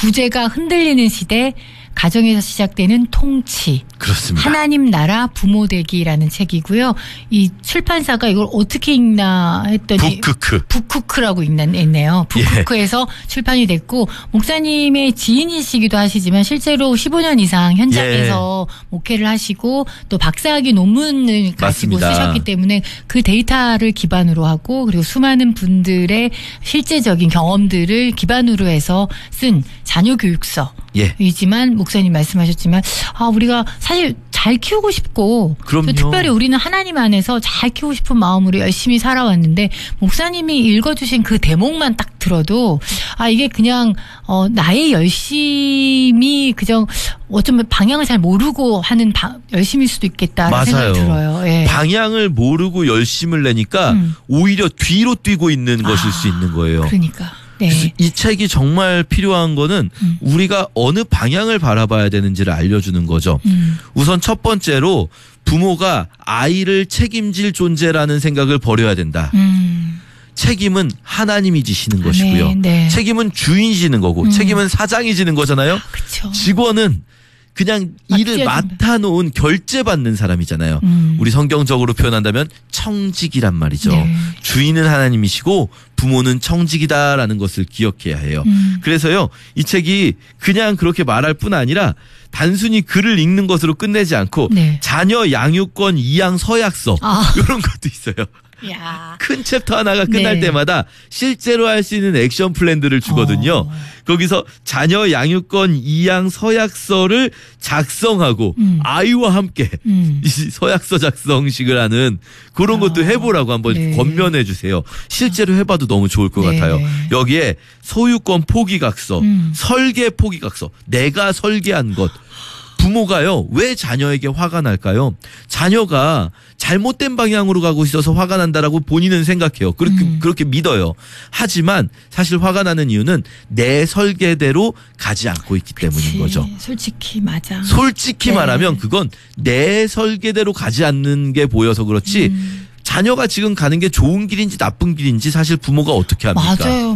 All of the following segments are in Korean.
부재가 흔들리는 시대, 가정에서 시작되는 통치. 그렇습니다. 하나님 나라 부모 되기라는 책이고요. 이 출판사가 이걸 어떻게 읽나 했더니 북쿠크라고 읽네요. 북쿠크에서 출판이 됐고 목사님의 지인이시기도 하시지만 실제로 15년 이상 현장에서 목회를 하시고 또 박사학위 논문을 가지고 맞습니다. 쓰셨기 때문에 그 데이터를 기반으로 하고 그리고 수많은 분들의 실제적인 경험들을 기반으로 해서 쓴 자녀 교육서. 이지만 목사님 말씀하셨지만 우리가 사실 잘 키우고 싶고 특별히 우리는 하나님 안에서 잘 키우고 싶은 마음으로 열심히 살아왔는데 목사님이 읽어주신 그 대목만 딱 들어도 이게 그냥 나의 열심이 그냥 어쩌면 방향을 잘 모르고 하는 열심일 수도 있겠다라는 생각이 들어요. 예. 방향을 모르고 열심을 내니까 오히려 뒤로 뛰고 있는 것일 수 있는 거예요. 그러니까. 네. 그래서 이 책이 정말 필요한 거는 우리가 어느 방향을 바라봐야 되는지를 알려주는 거죠. 우선 첫 번째로 부모가 아이를 책임질 존재라는 생각을 버려야 된다. 책임은 하나님이 지시는 것이고요. 네. 책임은 주인이 지는 거고 책임은 사장이 지는 거잖아요. 그쵸. 직원은 그냥 일을 맡아놓은 결제받는 사람이잖아요. 우리 성경적으로 표현한다면 청직이란 말이죠. 네. 주인은 하나님이시고 부모는 청직이다라는 것을 기억해야 해요. 그래서요 이 책이 그냥 그렇게 말할 뿐 아니라 단순히 글을 읽는 것으로 끝내지 않고 자녀 양육권 이양 서약서 이런 것도 있어요. 큰 챕터 하나가 끝날 때마다 실제로 할 수 있는 액션 플랜들을 주거든요. 거기서 자녀 양육권 이양 서약서를 작성하고 아이와 함께 이 서약서 작성식을 하는 그런 것도 해보라고 한번 권면해 주세요. 실제로 해봐도 너무 좋을 것 같아요. 여기에 소유권 포기각서, 설계 포기각서, 내가 설계한 것. 부모가요, 왜 자녀에게 화가 날까요? 자녀가 잘못된 방향으로 가고 있어서 화가 난다라고 본인은 생각해요. 그렇게 믿어요. 하지만 사실 화가 나는 이유는 내 설계대로 가지 않고 있기 때문인 거죠. 솔직히 맞아. 솔직히 말하면 그건 내 설계대로 가지 않는 게 보여서 그렇지 자녀가 지금 가는 게 좋은 길인지 나쁜 길인지 사실 부모가 어떻게 합니까? 맞아요.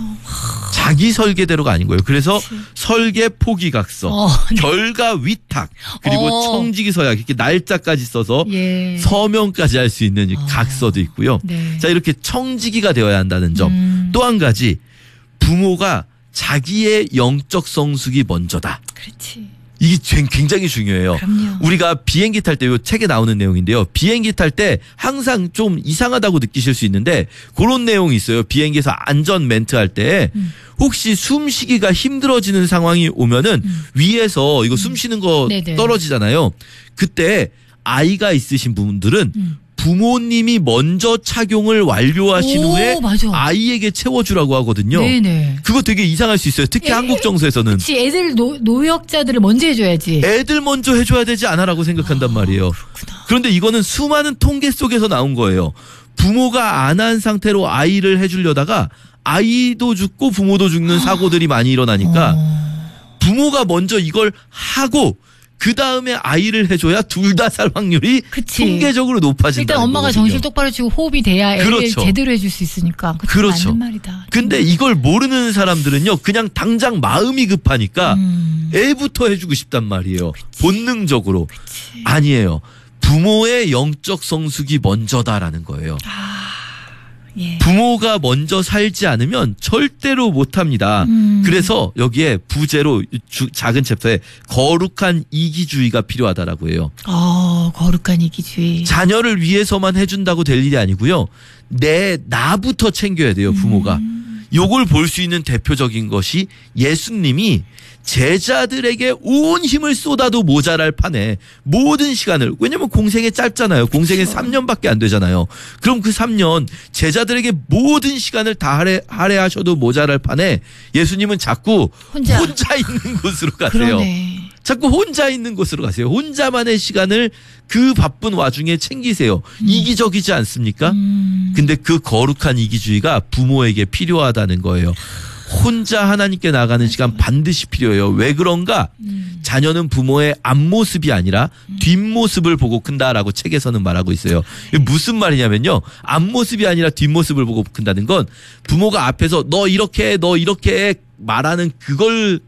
자기 설계대로가 아닌 거예요. 그래서 설계 포기각서, 결과 위탁, 그리고 청지기 서약 이렇게 날짜까지 써서 서명까지 할 수 있는 각서도 있고요. 자, 이렇게 청지기가 되어야 한다는 점. 또 한 가지, 부모가 자기의 영적 성숙이 먼저다. 그렇지. 이게 굉장히 중요해요. 그럼요. 우리가 비행기 탈 때 이 책에 나오는 내용인데요. 비행기 탈 때 항상 좀 이상하다고 느끼실 수 있는데 그런 내용이 있어요. 비행기에서 안전 멘트 할 때 혹시 숨쉬기가 힘들어지는 상황이 오면은 위에서 이거 숨 쉬는 거 떨어지잖아요. 그때 아이가 있으신 분들은 부모님이 먼저 착용을 완료하신 후에 아이에게 채워주라고 하거든요. 그거 되게 이상할 수 있어요. 특히 한국 정서에서는. 그치, 애들 노역자들을 먼저 해줘야지. 애들 먼저 해줘야 되지 않아라고 생각한단 말이에요. 그렇구나. 그런데 이거는 수많은 통계 속에서 나온 거예요. 부모가 안 한 상태로 아이를 해주려다가 아이도 죽고 부모도 죽는 사고들이 많이 일어나니까 부모가 먼저 이걸 하고 그 다음에 아이를 해줘야 둘 다 살 확률이 통계적으로 높아진다. 일단 엄마가 정신을 똑바로 치고 호흡이 돼야 애를 제대로 해줄 수 있으니까. 그렇죠. 맞는 말이다. 근데 이걸 모르는 사람들은요, 그냥 당장 마음이 급하니까 애부터 해주고 싶단 말이에요. 본능적으로. 아니에요. 부모의 영적 성숙이 먼저다라는 거예요. 부모가 먼저 살지 않으면 절대로 못합니다. 그래서 여기에 부제로 작은 챕터에 거룩한 이기주의가 필요하다라고 해요. 거룩한 이기주의. 자녀를 위해서만 해준다고 될 일이 아니고요. 나부터 챙겨야 돼요, 부모가. 요걸 볼 수 있는 대표적인 것이 예수님이 제자들에게 온 힘을 쏟아도 모자랄 판에 모든 시간을, 왜냐면 공생애 짧잖아요. 공생애 3년밖에 안 되잖아요. 그럼 그 3년 제자들에게 모든 시간을 다 할애하셔도 모자랄 판에 예수님은 자꾸 혼자 있는 곳으로 가세요. 그러네. 자꾸 혼자 있는 곳으로 가세요. 혼자만의 시간을 그 바쁜 와중에 챙기세요. 이기적이지 않습니까? 근데 그 거룩한 이기주의가 부모에게 필요하다는 거예요. 혼자 하나님께 나가는 시간 반드시 필요해요. 왜 그런가? 자녀는 부모의 앞모습이 아니라 뒷모습을 보고 큰다라고 책에서는 말하고 있어요. 이게 무슨 말이냐면요. 앞모습이 아니라 뒷모습을 보고 큰다는 건 부모가 앞에서 너 이렇게 해, 너 이렇게 해 말하는 그걸